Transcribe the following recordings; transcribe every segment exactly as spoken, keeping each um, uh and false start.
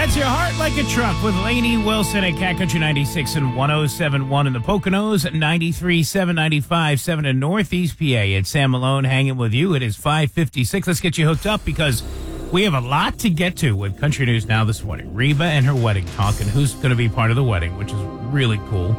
That's Your Heart Like a Truck with Lainey Wilson at Cat Country ninety-six and one oh seven point one in the Poconos, ninety-three point seven, ninety-five point seven in Northeast P A. It's Sam Malone hanging with you. It is five fifty-six. Let's get you hooked up because we have a lot to get to with Country News Now this morning. Reba and her wedding talk and who's going to be part of the wedding, which is really cool.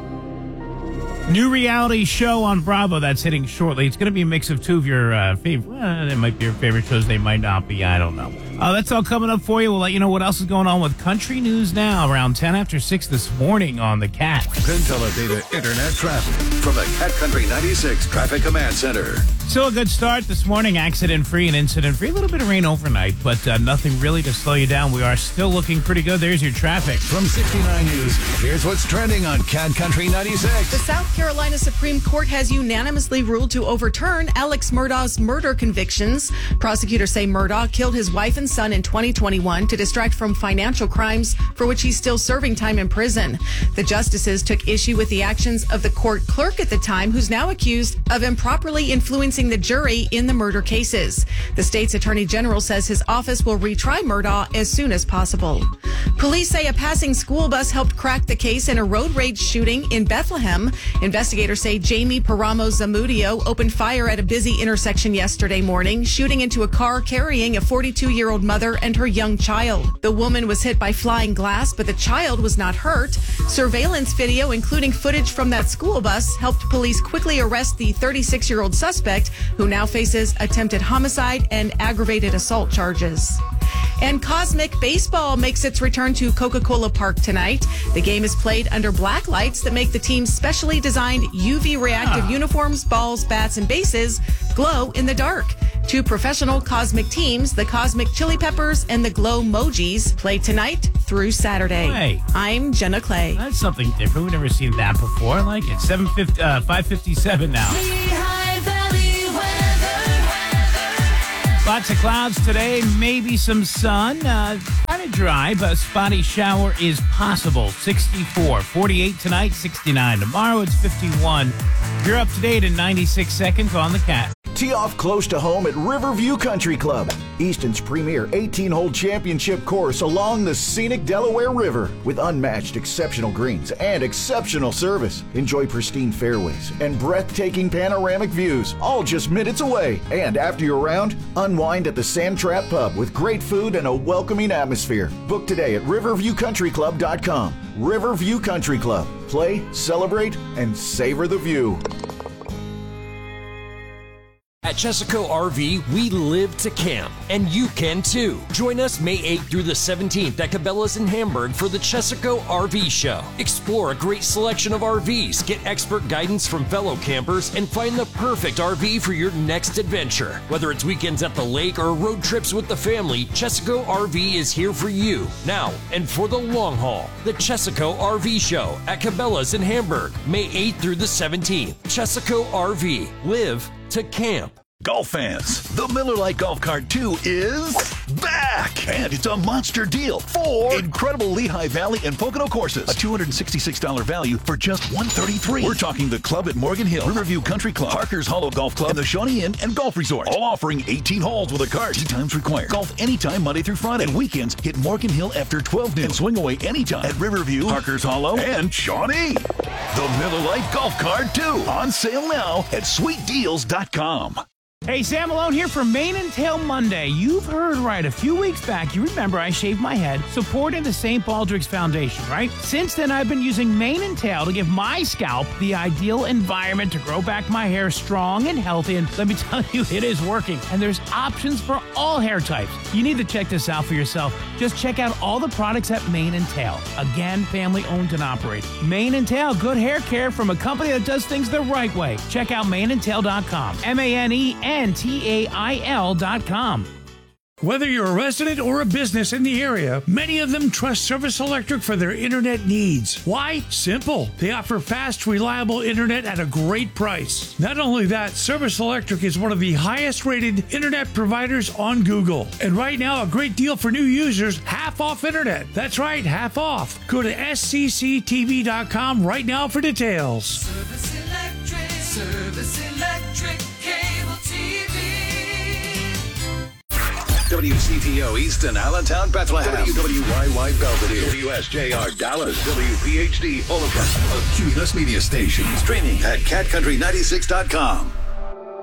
New reality show on Bravo that's hitting shortly. It's going to be a mix of two of your uh, favorite, well, they might be your favorite shows. They might not be. I don't know. Uh, that's all coming up for you. We'll let you know what else is going on with Country News Now around ten after six this morning on the Cat. PenTeleData Internet traffic from the Cat Country ninety-six Traffic Command Center. Still a good start this morning, accident-free and incident-free. A little bit of rain overnight, but uh, nothing really to slow you down. We are still looking pretty good. There's your traffic. From sixty-nine News, here's what's trending on Cat Country ninety-six. The South Carolina Supreme Court has unanimously ruled to overturn Alex Murdaugh's murder convictions. Prosecutors say Murdaugh killed his wife and son in twenty twenty-one to distract from financial crimes for which he's still serving time in prison. The justices took issue with the actions of the court clerk at the time, who's now accused of improperly influencing the jury in the murder cases. The state's attorney general says his office will retry Murdaugh as soon as possible. Police say a passing school bus helped crack the case in a road rage shooting in Bethlehem. Investigators say Jamie Paramo Zamudio opened fire at a busy intersection yesterday morning, shooting into a car carrying a forty-two-year-old mother and her young child. The woman was hit by flying glass, but the child was not hurt. Surveillance video, including footage from that school bus, helped police quickly arrest the thirty-six-year-old suspect, who now faces attempted homicide and aggravated assault charges. And Cosmic Baseball makes its return to Coca-Cola Park tonight. The game is played under black lights that make the team's specially designed U V reactive ah. uniforms, balls, bats, and bases glow in the dark. Two professional Cosmic teams, the Cosmic Chili Peppers and the Glow Mojis, play tonight through Saturday. Hey. I'm Jenna Clay. That's something different. We've never seen that before. I like it. seven fifty, uh, five fifty-seven now. Lots of clouds today, maybe some sun. Uh, kind of dry, but a spotty shower is possible. sixty-four, forty-eight tonight, sixty-nine tomorrow. It's fifty-one. You're up to date in ninety-six seconds on the Cat. Tee off close to home at Riverview Country Club, Easton's premier eighteen-hole championship course along the scenic Delaware River with unmatched exceptional greens and exceptional service. Enjoy pristine fairways and breathtaking panoramic views, all just minutes away. And after your round, unwind at the Sand Trap Pub with great food and a welcoming atmosphere. Book today at riverview country club dot com. Riverview Country Club. Play, celebrate, and savor the view. At Chesaco R V, we live to camp, and you can too. Join us May eighth through the seventeenth at Cabela's in Hamburg for the Chesaco R V Show. Explore a great selection of R Vs, get expert guidance from fellow campers, and find the perfect R V for your next adventure. Whether it's weekends at the lake or road trips with the family, Chesaco R V is here for you, now and for the long haul. The Chesaco R V Show at Cabela's in Hamburg, May eighth through the seventeenth. Chesaco R V. Live to camp. Golf fans, the Miller Lite Golf Cart two is back! And it's a monster deal for incredible Lehigh Valley and Pocono courses. A two hundred sixty-six dollars value for just one hundred thirty-three dollars. We're talking the Club at Morgan Hill, Riverview Country Club, Parker's Hollow Golf Club, and the Shawnee Inn and Golf Resort. All offering eighteen holes with a cart. Tee times required. Golf anytime Monday through Friday. And weekends, hit Morgan Hill after twelve noon. And swing away anytime at Riverview, Parker's Hollow, and Shawnee. The Miller Lite Golf Cart two. On sale now at sweet deals dot com. Hey, Sam Malone here for Mane and Tail Monday. You've heard right. A few weeks back, you remember I shaved my head supporting the Saint Baldrick's Foundation, right? Since then, I've been using Mane and Tail to give my scalp the ideal environment to grow back my hair strong and healthy. And let me tell you, it is working. And there's options for all hair types. You need to check this out for yourself. Just check out all the products at Mane and Tail. Again, family owned and operated. Mane and Tail, good hair care from a company that does things the right way. Check out mane and tail dot com. M A N E N T A I L dot com. Whether you're a resident or a business in the area, many of them trust Service Electric for their internet needs. Why? Simple. They offer fast, reliable internet at a great price. Not only that, Service Electric is one of the highest rated internet providers on Google. And right now, a great deal for new users, half off internet. That's right, half off. Go to S C C T V dot com right now for details. Service Electric, Service Electric, cable T V. W C T O Easton, Allentown, Bethlehem. W W Y Y Belvedere. W S J R Dallas. W P H D Fullerton. A Cumulus Media Station. Streaming at cat country ninety-six dot com.